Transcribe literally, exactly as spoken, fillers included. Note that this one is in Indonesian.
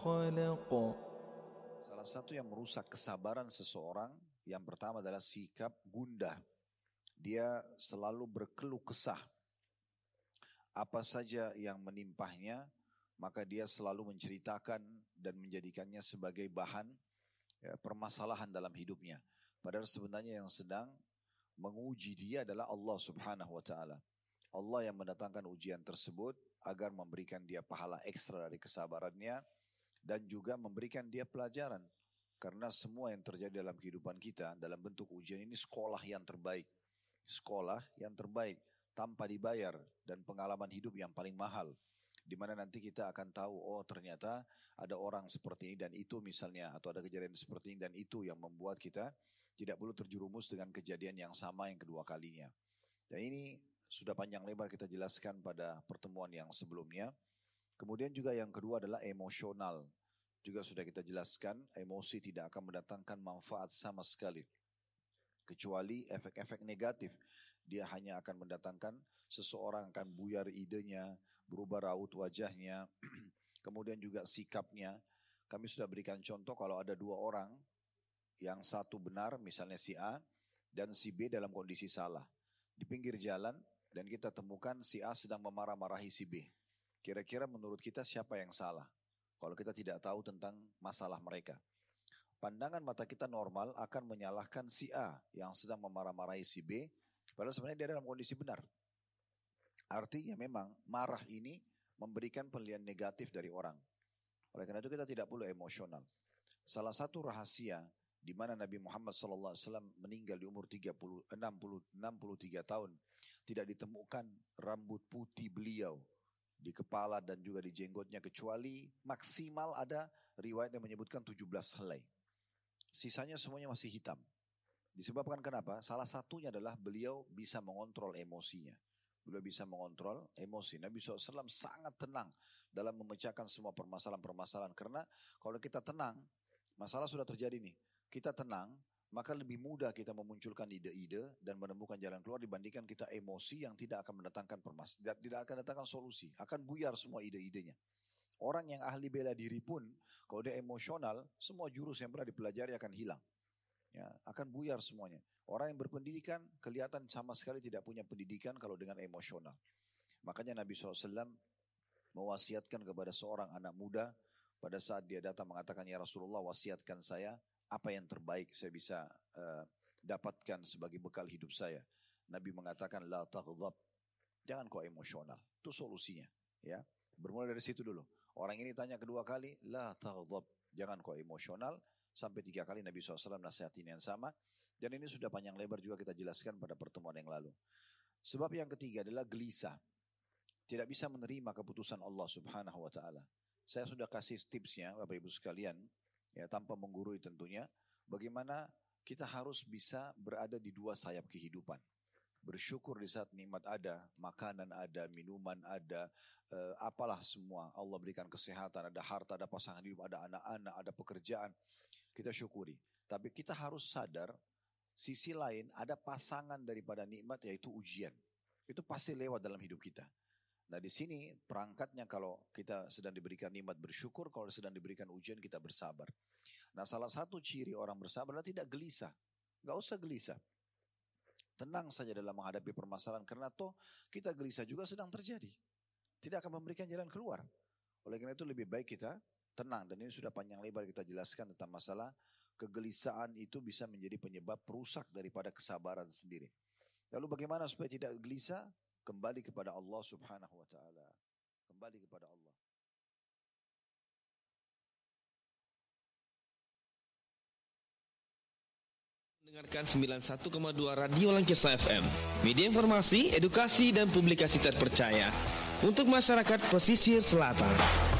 خلق. Salah satu yang merusak kesabaran seseorang, yang pertama adalah sikap gundah. Dia selalu berkeluh kesah. Apa saja yang menimpahnya, maka dia selalu menceritakan dan menjadikannya sebagai bahan ya, permasalahan dalam hidupnya. Padahal sebenarnya yang sedang menguji dia adalah Allah Subhanahu wa Ta'ala. Allah yang mendatangkan ujian tersebut agar memberikan dia pahala ekstra dari kesabarannya dan juga memberikan dia pelajaran. Karena semua yang terjadi dalam kehidupan kita dalam bentuk ujian ini sekolah yang terbaik. Sekolah yang terbaik tanpa dibayar dan pengalaman hidup yang paling mahal. Di mana nanti kita akan tahu, oh ternyata ada orang seperti ini dan itu misalnya, atau ada kejadian seperti ini dan itu yang membuat kita tidak perlu terjerumus dengan kejadian yang sama yang kedua kalinya. Dan ini sudah panjang lebar kita jelaskan pada pertemuan yang sebelumnya. Kemudian juga yang kedua adalah emosional. Juga sudah kita jelaskan, emosi tidak akan mendatangkan manfaat sama sekali. Kecuali efek-efek negatif. Dia hanya akan mendatangkan seseorang akan buyar idenya, berubah raut wajahnya, kemudian juga sikapnya. Kami sudah berikan contoh kalau ada dua orang, yang satu benar misalnya si A dan si B dalam kondisi salah. Di pinggir jalan dan kita temukan si A sedang memarah-marahi si B. Kira-kira menurut kita siapa yang salah? Kalau kita tidak tahu tentang masalah mereka. Pandangan mata kita normal akan menyalahkan si A yang sedang memarah-marahi si B. Padahal sebenarnya dia dalam kondisi benar. Artinya memang marah ini memberikan penilaian negatif dari orang. Oleh karena itu kita tidak perlu emosional. Salah satu rahasia di mana Nabi Muhammad shallallahu alaihi wasallam meninggal di umur tiga puluh, enam puluh, enam puluh tiga tahun. Tidak ditemukan rambut putih beliau di kepala dan juga di jenggotnya kecuali maksimal ada riwayat yang menyebutkan tujuh belas helai. Sisanya semuanya masih hitam. Disebabkan kenapa? Salah satunya adalah beliau bisa mengontrol emosinya. Beliau bisa mengontrol emosi. Nabi shallallahu alaihi wasallam sangat tenang dalam memecahkan semua permasalahan-permasalahan. Karena kalau kita tenang, masalah sudah terjadi nih. Kita tenang, maka lebih mudah kita memunculkan ide-ide dan menemukan jalan keluar dibandingkan kita emosi yang tidak akan mendatangkan permasalahan, tidak akan mendatangkan solusi, akan buyar semua ide-idenya. Orang yang ahli bela diri pun, kalau dia emosional, semua jurus yang pernah dipelajari akan hilang, ya, akan buyar semuanya. Orang yang berpendidikan kelihatan sama sekali tidak punya pendidikan kalau dengan emosional. Makanya Nabi shallallahu alaihi wasallam mewasiatkan kepada seorang anak muda pada saat dia datang mengatakan, ya Rasulullah wasiatkan saya. Apa yang terbaik saya bisa uh, dapatkan sebagai bekal hidup saya. Nabi mengatakan, la taghdab. Jangan kau emosional. Itu solusinya. Ya, bermula dari situ dulu. Orang ini tanya kedua kali, la taghdab. Jangan kau emosional. Sampai tiga kali Nabi shallallahu alaihi wasallam nasihatin yang sama. Dan ini sudah panjang lebar juga kita jelaskan pada pertemuan yang lalu. Sebab yang ketiga adalah gelisah. Tidak bisa menerima keputusan Allah subhanahu wa ta'ala. Saya sudah kasih tipsnya Bapak Ibu sekalian. Ya, tanpa menggurui tentunya, bagaimana kita harus bisa berada di dua sayap kehidupan. Bersyukur di saat nikmat ada, makanan ada, minuman ada, eh, apalah semua. Allah berikan kesehatan, ada harta, ada pasangan hidup, ada anak-anak, ada pekerjaan. Kita syukuri. Tapi kita harus sadar, sisi lain ada pasangan daripada nikmat yaitu ujian. Itu pasti lewat dalam hidup kita. Nah di sini perangkatnya kalau kita sedang diberikan nikmat bersyukur, kalau sedang diberikan ujian kita bersabar. Nah salah satu ciri orang bersabar adalah tidak gelisah. Gak usah gelisah. Tenang saja dalam menghadapi permasalahan karena toh kita gelisah juga sedang terjadi. Tidak akan memberikan jalan keluar. Oleh karena itu lebih baik kita tenang. Dan ini sudah panjang lebar kita jelaskan tentang masalah kegelisahan itu bisa menjadi penyebab perusak daripada kesabaran sendiri. Lalu bagaimana supaya tidak gelisah? Kembali kepada Allah subhanahu wa ta'ala. Kembali kepada Allah. Dengarkan sembilan puluh satu koma dua Radio Langgesa F M. Media informasi, edukasi, dan publikasi terpercaya. Untuk masyarakat pesisir selatan.